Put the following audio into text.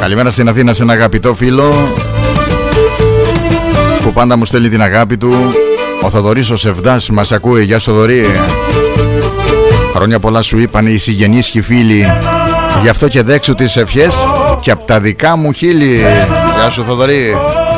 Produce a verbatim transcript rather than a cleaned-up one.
Καλημέρα στην Αθήνα σε ένα αγαπητό φίλο που πάντα μου στέλνει την αγάπη του. Ο Θοδωρής ο Σεβδάς μας ακούει. Γεια σου Θοδωρή. Χρόνια πολλά σου είπαν οι συγγενείς και οι φίλοι. Γι' αυτό και δέξου τις ευχές και απ' τα δικά μου χείλη. Γεια σου Θοδωρή.